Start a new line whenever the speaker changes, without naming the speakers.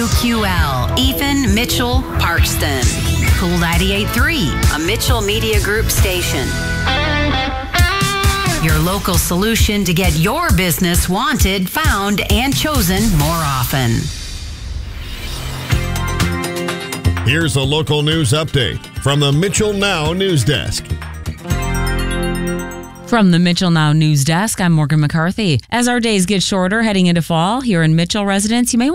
WQL, Ethan Mitchell Parkston. Cool 98.3, a Mitchell Media Group station. Your local solution to get your business wanted, found, and chosen more often.
Here's a local news update from the Mitchell Now News Desk.
From the Mitchell Now News Desk, I'm Morgan McCarthy. As our days get shorter heading into fall, here in Mitchell, residents, you may